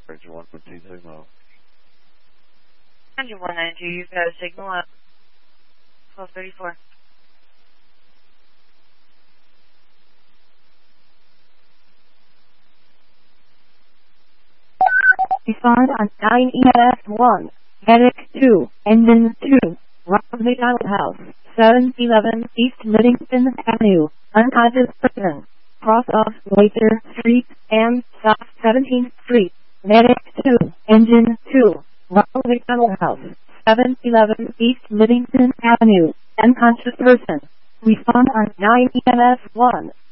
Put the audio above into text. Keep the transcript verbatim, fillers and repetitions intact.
Ranger one two signal. Ranger one nine two, you've got a signal up. twelve thirty-four. Respond on nine E F one. Medic two. Engine two. Rockville House. seven eleven East Livingston Avenue. Unconscious person. Cross off Waiter Street and South seventeenth Street. Medic two. Engine two. Rockville House. seven eleven East Livingston Avenue. Unconscious person. Respond on nine E M S one.